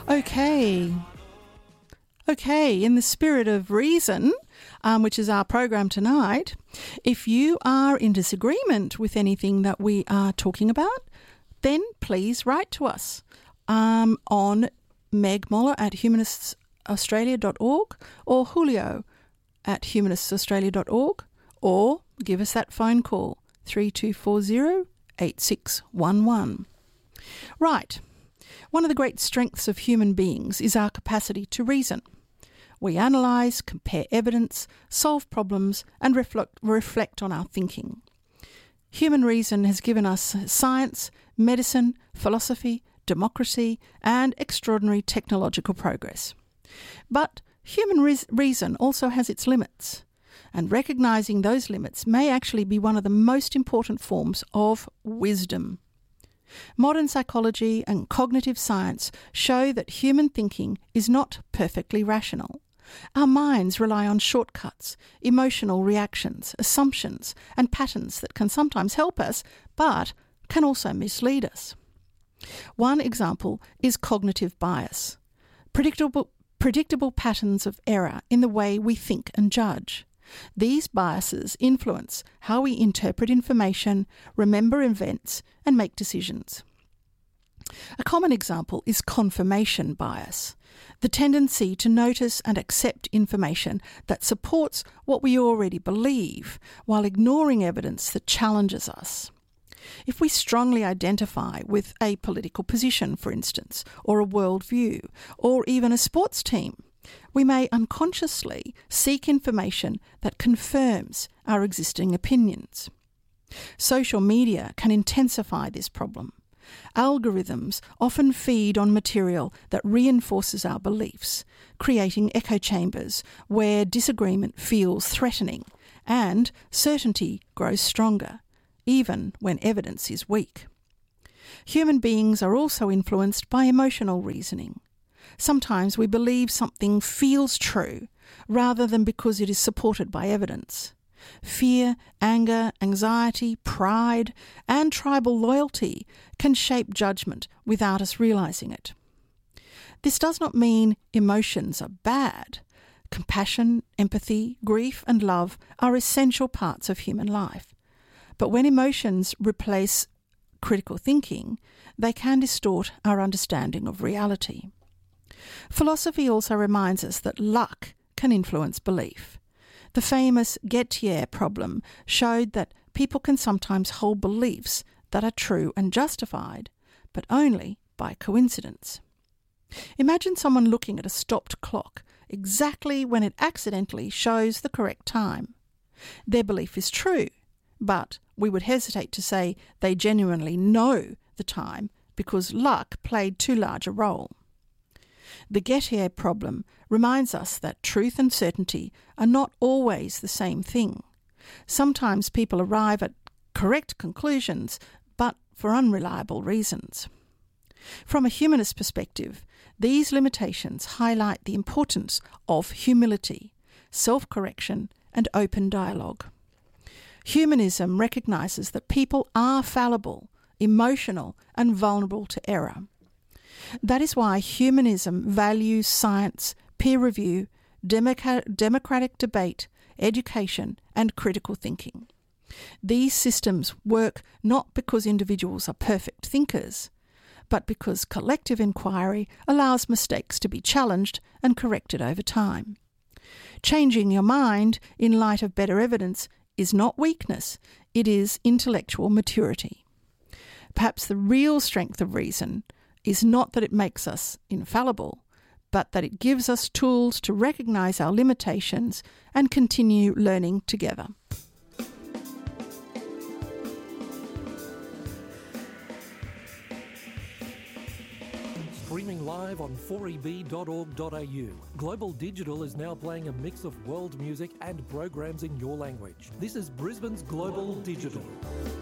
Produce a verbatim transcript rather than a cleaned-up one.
Okay. Okay, in the spirit of reason, um, which is our program tonight, if you are in disagreement with anything that we are talking about, then please write to us um, on Meg Moller at humanists australia dot org or Julio at humanists australia dot org, or give us that phone call, three two four zero, eight six one one. Right. One of the great strengths of human beings is our capacity to reason. We analyse, compare evidence, solve problems, and reflect, reflect on our thinking. Human reason has given us science, medicine, philosophy, democracy, and extraordinary technological progress. But human re- reason also has its limits, and recognising those limits may actually be one of the most important forms of wisdom. Modern psychology and cognitive science show that human thinking is not perfectly rational. Our minds rely on shortcuts, emotional reactions, assumptions, and patterns that can sometimes help us, but can also mislead us. One example is cognitive bias, predictable, predictable patterns of error in the way we think and judge. These biases influence how we interpret information, remember events, and make decisions. A common example is confirmation bias, the tendency to notice and accept information that supports what we already believe, while ignoring evidence that challenges us. If we strongly identify with a political position, for instance, or a worldview, or even a sports team, we may unconsciously seek information that confirms our existing opinions. Social media can intensify this problem. Algorithms often feed on material that reinforces our beliefs, creating echo chambers where disagreement feels threatening and certainty grows stronger, even when evidence is weak. Human beings are also influenced by emotional reasoning. Sometimes we believe something feels true rather than because it is supported by evidence. Fear, anger, anxiety, pride, and tribal loyalty can shape judgment without us realising it. This does not mean emotions are bad. Compassion, empathy, grief, and love are essential parts of human life. But when emotions replace critical thinking, they can distort our understanding of reality. Philosophy also reminds us that luck can influence belief. The famous Gettier problem showed that people can sometimes hold beliefs that are true and justified, but only by coincidence. Imagine someone looking at a stopped clock exactly when it accidentally shows the correct time. Their belief is true, but we would hesitate to say they genuinely know the time because luck played too large a role. The Gettier problem reminds us that truth and certainty are not always the same thing. Sometimes people arrive at correct conclusions, but for unreliable reasons. From a humanist perspective, these limitations highlight the importance of humility, self-correction, and open dialogue. Humanism recognises that people are fallible, emotional, and vulnerable to error. That is why humanism values science, peer review, democ- democratic debate, education, and critical thinking. These systems work not because individuals are perfect thinkers, but because collective inquiry allows mistakes to be challenged and corrected over time. Changing your mind in light of better evidence is not weakness, it is intellectual maturity. Perhaps the real strength of reason is not that it makes us infallible, but that it gives us tools to recognise our limitations and continue learning together. Streaming live on four e b dot org dot a u, Global Digital is now playing a mix of world music and programs in your language. This is Brisbane's Global Digital.